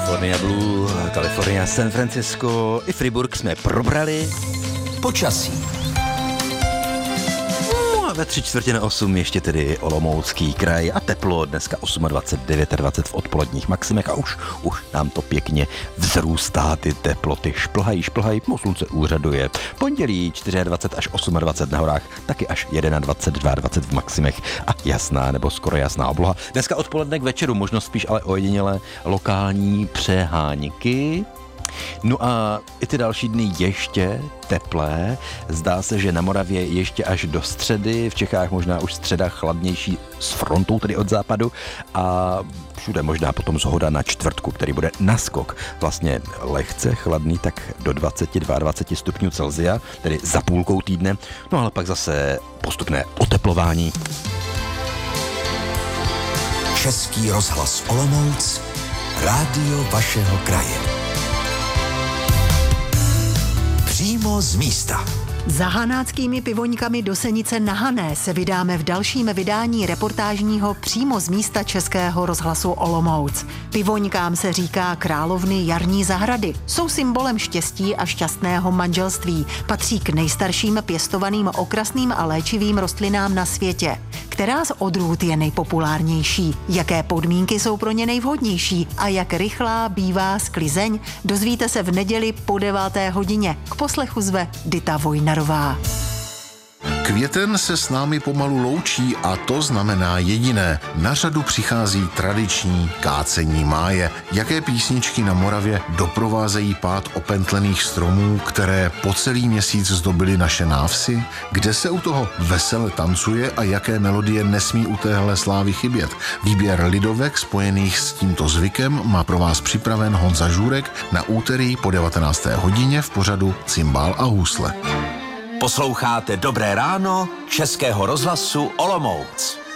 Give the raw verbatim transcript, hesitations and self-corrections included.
California Blue, California, San Francisco i Friburg jsme probrali. Počasí. No a ve tři čtvrtě na osm ještě tedy Olomoucký kraj a teplo dneska dvacet osm, dvacet devět v odpoledních maximech a už, už nám to pěkně vzrůstá, ty teploty šplhají, šplhají, no slunce úřaduje. Pondělí dvacet čtyři až dvacet osm na horách, taky až dvacet jedna, dvacet dva v maximech a jasná nebo skoro jasná obloha. Dneska odpoledne k večeru, možnost spíš ale ojedinělé lokální přeháňky. No a i ty další dny ještě teplé. Zdá se, že na Moravě ještě až do středy, v Čechách možná už středa chladnější s frontou, tedy od západu a všude možná potom shoda na čtvrtku, který bude naskok. Vlastně lehce chladný, tak do dvacet dva, dvacet stupňů Celsia, tedy za půlkou týdne, no ale pak zase postupné oteplování. Český rozhlas Olomouc, rádio vašeho kraje. Přímo z místa. Za hanáckými pivoňkami do Senice na Hané se vydáme v dalším vydání reportážního Přímo z místa Českého rozhlasu Olomouc. Pivoňkám se říká královny jarní zahrady. Jsou symbolem štěstí a šťastného manželství. Patří k nejstarším pěstovaným okrasným a léčivým rostlinám na světě. Která z odrůd je nejpopulárnější? Jaké podmínky jsou pro ně nejvhodnější? A jak rychlá bývá sklizeň? Dozvíte se v neděli po deváté hodině. K poslechu zve Dita Vojnarová. Květen se s námi pomalu loučí a to znamená jediné. Na řadu přichází tradiční kácení máje. Jaké písničky na Moravě doprovázejí pád opentlených stromů, které po celý měsíc zdobily naše návsi? Kde se u toho vesele tancuje a jaké melodie nesmí u téhle slávy chybět? Výběr lidovek spojených s tímto zvykem má pro vás připraven Honza Žůrek na úterý po devatenácté hodině v pořadu Cimbál a hůsle. Posloucháte Dobré ráno Českého rozhlasu Olomouc.